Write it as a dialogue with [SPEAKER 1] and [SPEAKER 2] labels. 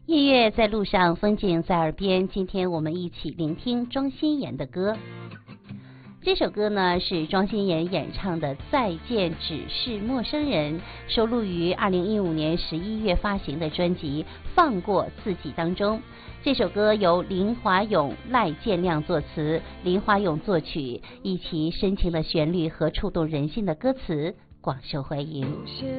[SPEAKER 1] 音乐在路上，风景在耳边。今天我们一起聆听庄心妍的歌。这首歌呢是庄心妍演唱的《再见只是陌生人》，收录于2015年11月发行的专辑《放过自己》当中。这首歌由林华勇、赖建亮作词，林华勇作曲，以其深情的旋律和触动人心的歌词广受欢迎。
[SPEAKER 2] 有些